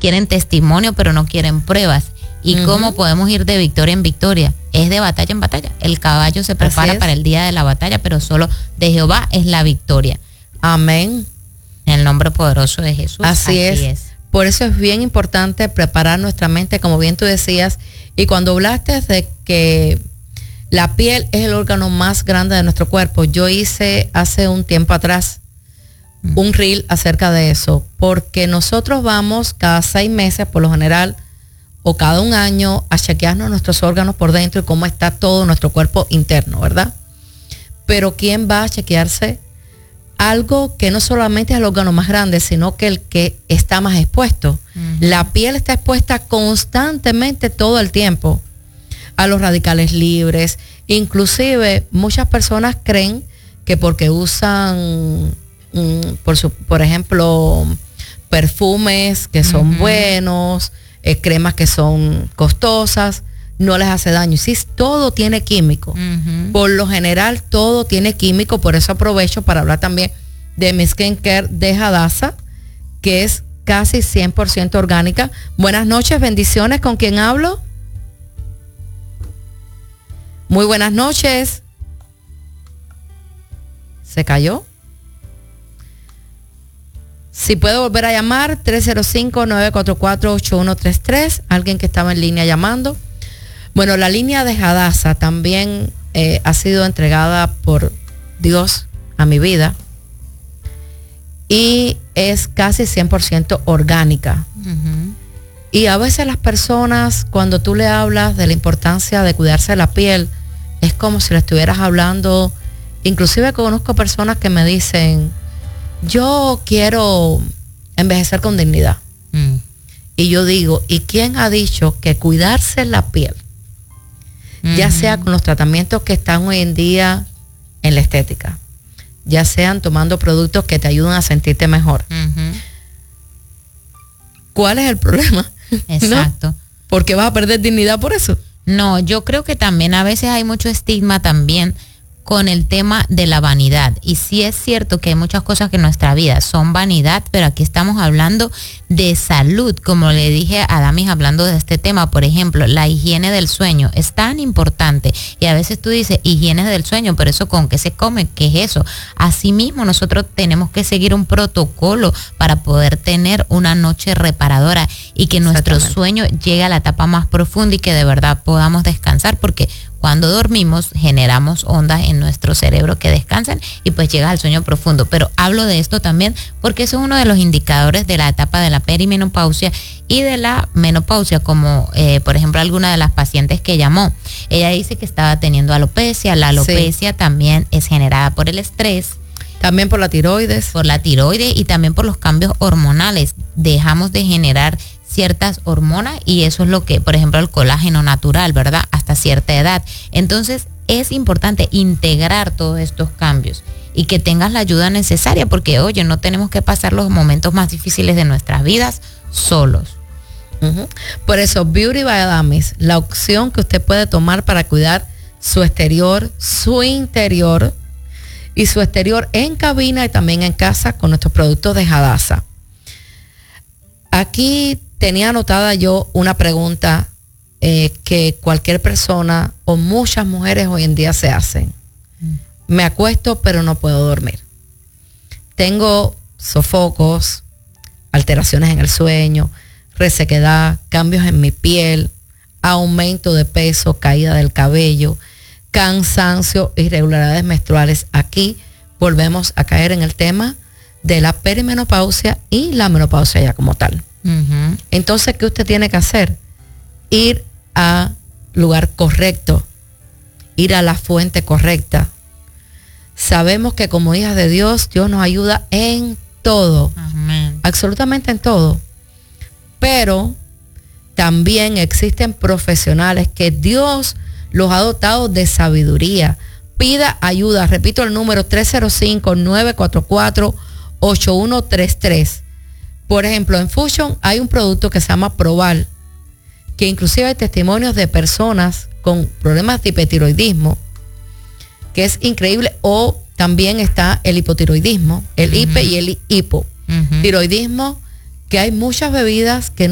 quieren testimonio, pero no quieren pruebas. ¿Y cómo podemos ir de victoria en victoria? Es de batalla en batalla. El caballo se prepara para el día de la batalla, pero solo de Jehová es la victoria. Amén. En el nombre poderoso de Jesús. Así es. Por eso es bien importante preparar nuestra mente, como bien tú decías. Y cuando hablaste de que la piel es el órgano más grande de nuestro cuerpo, yo hice hace un tiempo atrás un reel acerca de eso, porque nosotros vamos cada 6 meses, por lo general, o cada un año, a chequearnos nuestros órganos por dentro y cómo está todo nuestro cuerpo interno, ¿verdad? Pero ¿quién va a chequearse algo que no solamente es el órgano más grande, sino que el que está más expuesto? La piel está expuesta constantemente todo el tiempo a los radicales libres. Inclusive muchas personas creen que porque usan, por ejemplo, perfumes que son buenos, cremas que son costosas, no les hace daño. Sí, todo tiene químico. Por lo general todo tiene químico. Por eso aprovecho para hablar también de mi skincare de Hadassah, que es casi 100% orgánica. Buenas noches, bendiciones. ¿Con quién hablo? Muy buenas noches. ¿Se cayó? Si puedo volver a llamar, 305-944-8133. Alguien que estaba en línea llamando. Bueno, la línea de Hadassah también ha sido entregada por Dios a mi vida. Y es casi 100% orgánica. Y a veces las personas, cuando tú le hablas de la importancia de cuidarse la piel, es como si le estuvieras hablando. Inclusive conozco personas que me dicen, yo quiero envejecer con dignidad. Y yo digo, ¿y quién ha dicho que cuidarse la piel, ya sea con los tratamientos que están hoy en día en la estética, ya sean tomando productos que te ayudan a sentirte mejor? ¿Cuál es el problema? Exacto. ¿No? ¿Por qué vas a perder dignidad por eso? No, yo creo que también a veces hay mucho estigma también con el tema de la vanidad. Y sí es cierto que hay muchas cosas que en nuestra vida son vanidad, pero aquí estamos hablando de salud. Como le dije a Damis hablando de este tema, por ejemplo, la higiene del sueño es tan importante. Y a veces tú dices, higiene del sueño, pero eso ¿con qué se come? ¿Qué es eso? Asimismo, nosotros tenemos que seguir un protocolo para poder tener una noche reparadora y que nuestro sueño llegue a la etapa más profunda y que de verdad podamos descansar, porque cuando dormimos generamos ondas en nuestro cerebro que descansan y pues llegas al sueño profundo. Pero hablo de esto también porque eso es uno de los indicadores de la etapa de la perimenopausia y de la menopausia, como por ejemplo alguna de las pacientes que llamó. Ella dice que estaba teniendo alopecia. La alopecia también es generada por el estrés. También por la tiroides. Por la tiroides y también por los cambios hormonales. Dejamos de generar ciertas hormonas y eso es lo que, por ejemplo, el colágeno natural, ¿verdad? Hasta cierta edad. Entonces, es importante integrar todos estos cambios y que tengas la ayuda necesaria, porque, oye, no tenemos que pasar los momentos más difíciles de nuestras vidas solos. Por eso, Beauty by Damis, la opción que usted puede tomar para cuidar su exterior, su interior y su exterior en cabina y también en casa con nuestros productos de Hadassah. Aquí tenía anotada yo una pregunta que cualquier persona o muchas mujeres hoy en día se hacen. Me acuesto pero no puedo dormir. Tengo sofocos, alteraciones en el sueño, resequedad, cambios en mi piel, aumento de peso, caída del cabello, cansancio, irregularidades menstruales. Aquí volvemos a caer en el tema de la perimenopausia y la menopausia ya como tal. Entonces, ¿qué usted tiene que hacer? Ir al lugar correcto, ir a la fuente correcta. Sabemos que como hijas de Dios, Dios nos ayuda en todo. Amén. Absolutamente en todo. Pero también existen profesionales que Dios los ha dotado de sabiduría. Pida ayuda. Repito el número 305-944-8133. Por ejemplo, en Fusion hay un producto que se llama Proval, que inclusive hay testimonios de personas con problemas de hipertiroidismo, que es increíble. O también está el hipotiroidismo, el hipe y el hipotiroidismo, que hay muchas bebidas que